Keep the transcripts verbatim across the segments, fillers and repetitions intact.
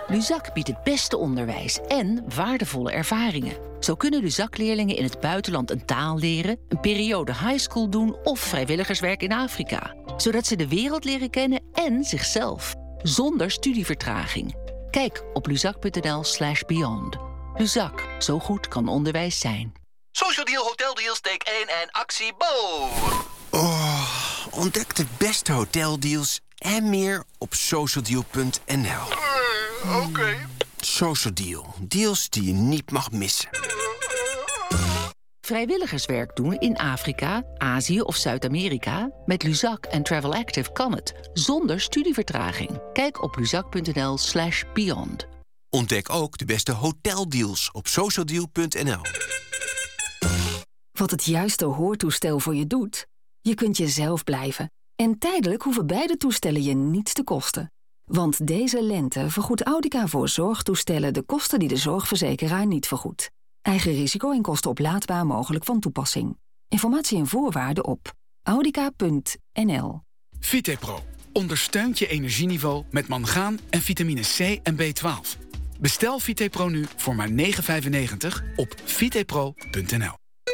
Luzak biedt het beste onderwijs en waardevolle ervaringen. Zo kunnen Luzak-leerlingen in het buitenland een taal leren, een periode highschool doen of vrijwilligerswerk in Afrika. Zodat ze de wereld leren kennen en zichzelf. Zonder studievertraging. Kijk op luzak.nl slash beyond. Luzak, zo goed kan onderwijs zijn. Social Deal, Hotel Deals, take één en actie, bo! Oh, ontdek de beste hoteldeals en meer op socialdeal punt n l. Uh, Oké. Okay. Social Deal. Deals die je niet mag missen. Vrijwilligerswerk doen in Afrika, Azië of Zuid-Amerika? Met Luzak en Travel Active kan het, zonder studievertraging. Kijk op luzak.nl slash beyond. Ontdek ook de beste hoteldeals op socialdeal punt n l. Wat het juiste hoortoestel voor je doet? Je kunt jezelf blijven. En tijdelijk hoeven beide toestellen je niets te kosten. Want deze lente vergoedt Audica voor zorgtoestellen de kosten die de zorgverzekeraar niet vergoedt. Eigen risico en kosten oplaadbaar mogelijk van toepassing. Informatie en voorwaarden op audica punt n l. Vitepro ondersteunt je energieniveau met mangaan en vitamine C en B twaalf. Bestel Vitepro nu voor maar negen vijfennegentig op vitepro punt n l.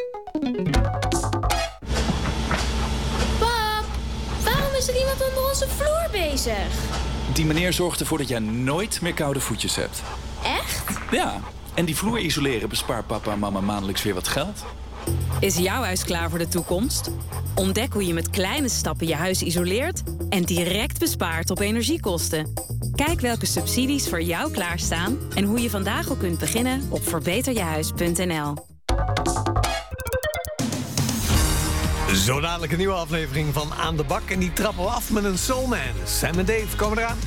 Pap, waarom is er iemand onder onze vloer bezig? Die meneer zorgt ervoor dat jij nooit meer koude voetjes hebt. Echt? Ja, en die vloer isoleren bespaart papa en mama maandelijks weer wat geld. Is jouw huis klaar voor de toekomst? Ontdek hoe je met kleine stappen je huis isoleert en direct bespaart op energiekosten. Kijk welke subsidies voor jou klaarstaan en hoe je vandaag al kunt beginnen op verbeter je huis punt n l. Zo dadelijk een nieuwe aflevering van Aan de Bak. En die trappen we af met een Soulman. Sam en Dave komen eraan.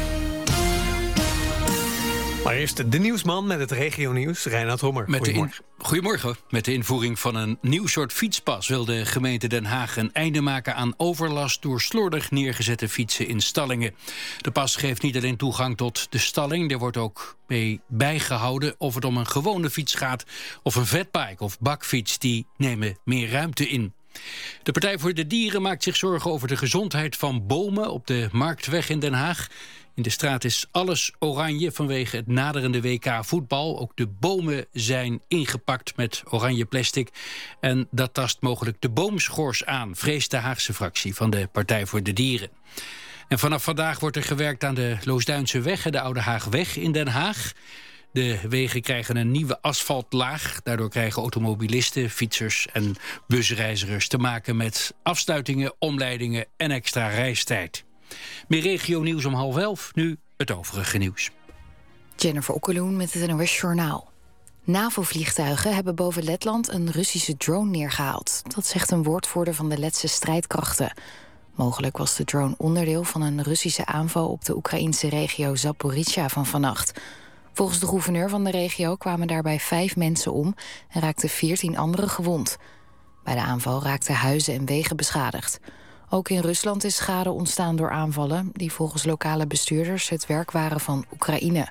Maar eerst de nieuwsman met het regionieuws, Reinhard Hommer. Met Goedemorgen. De in... Goedemorgen. Met de invoering van een nieuw soort fietspas wil de gemeente Den Haag een einde maken aan overlast door slordig neergezette fietsen in stallingen. De pas geeft niet alleen toegang tot de stalling, er wordt ook mee bijgehouden of het om een gewone fiets gaat of een fatbike of bakfiets, die nemen meer ruimte in. De Partij voor de Dieren maakt zich zorgen over de gezondheid van bomen op de Marktweg in Den Haag. In de straat is alles oranje vanwege het naderende W K voetbal. Ook de bomen zijn ingepakt met oranje plastic. En dat tast mogelijk de boomschors aan, vreest de Haagse fractie van de Partij voor de Dieren. En vanaf vandaag wordt er gewerkt aan de Loosduinse weg, de Oude Haagweg in Den Haag. De wegen krijgen een nieuwe asfaltlaag. Daardoor krijgen automobilisten, fietsers en busreizigers te maken met afsluitingen, omleidingen en extra reistijd. Meer regio-nieuws om half elf, nu het overige nieuws. Jennifer Okkeloen met het N O S Journaal. NAVO-vliegtuigen hebben boven Letland een Russische drone neergehaald. Dat zegt een woordvoerder van de Letse strijdkrachten. Mogelijk was de drone onderdeel van een Russische aanval op de Oekraïnse regio Zaporizhzhia van vannacht. Volgens de gouverneur van de regio kwamen daarbij vijf mensen om en raakten veertien anderen gewond. Bij de aanval raakten huizen en wegen beschadigd. Ook in Rusland is schade ontstaan door aanvallen die volgens lokale bestuurders het werk waren van Oekraïne.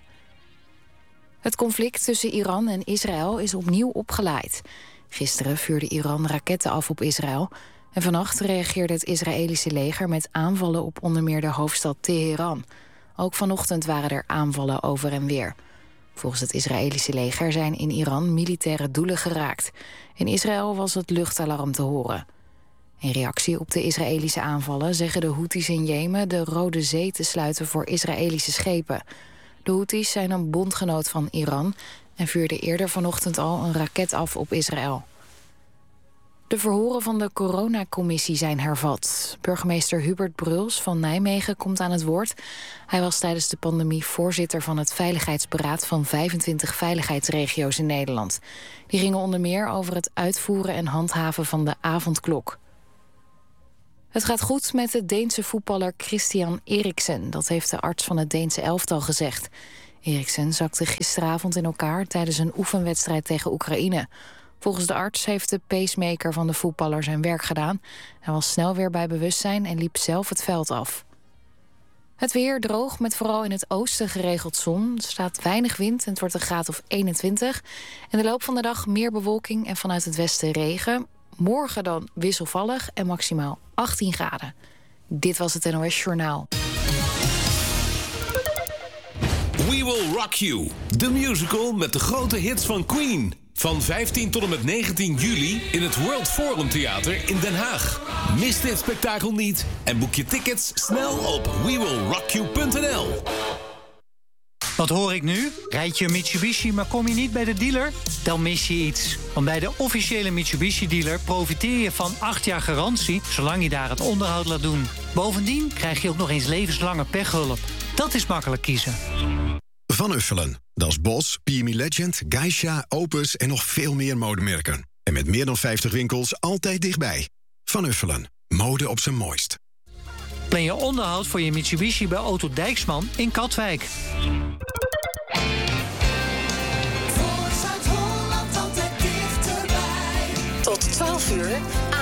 Het conflict tussen Iran en Israël is opnieuw opgeleid. Gisteren vuurde Iran raketten af op Israël en vannacht reageerde het Israëlische leger met aanvallen op onder meer de hoofdstad Teheran. Ook vanochtend waren er aanvallen over en weer. Volgens het Israëlische leger zijn in Iran militaire doelen geraakt. In Israël was het luchtalarm te horen. In reactie op de Israëlische aanvallen zeggen de Houthis in Jemen de Rode Zee te sluiten voor Israëlische schepen. De Houthis zijn een bondgenoot van Iran en vuurden eerder vanochtend al een raket af op Israël. De verhoren van de coronacommissie zijn hervat. Burgemeester Hubert Bruls van Nijmegen komt aan het woord. Hij was tijdens de pandemie voorzitter van het Veiligheidsberaad van vijfentwintig veiligheidsregio's in Nederland. Die gingen onder meer over het uitvoeren en handhaven van de avondklok. Het gaat goed met de Deense voetballer Christian Eriksen. Dat heeft de arts van het Deense elftal gezegd. Eriksen zakte gisteravond in elkaar tijdens een oefenwedstrijd tegen Oekraïne. Volgens de arts heeft de pacemaker van de voetballer zijn werk gedaan. Hij was snel weer bij bewustzijn en liep zelf het veld af. Het weer droog met vooral in het oosten geregeld zon. Er staat weinig wind en het wordt een graad of eenentwintig. In de loop van de dag meer bewolking en vanuit het westen regen. Morgen dan wisselvallig en maximaal achttien graden. Dit was het N O S Journaal. We Will Rock You. De musical met de grote hits van Queen. Van vijftien tot en met negentien juli in het World Forum Theater in Den Haag. Mis dit spektakel niet en boek je tickets snel op we will rock you punt n l. Wat hoor ik nu? Rijd je een Mitsubishi, maar kom je niet bij de dealer? Dan mis je iets. Want bij de officiële Mitsubishi-dealer profiteer je van acht jaar garantie, zolang je daar het onderhoud laat doen. Bovendien krijg je ook nog eens levenslange pechhulp. Dat is makkelijk kiezen. Van Uffelen. Dat is Bos, P M E Legend, Geisha, Opus en nog veel meer modemerken. En met meer dan vijftig winkels altijd dichtbij. Van Uffelen. Mode op zijn mooist. Plan je onderhoud voor je Mitsubishi bij Auto Dijksman in Katwijk. Tot twaalf uur,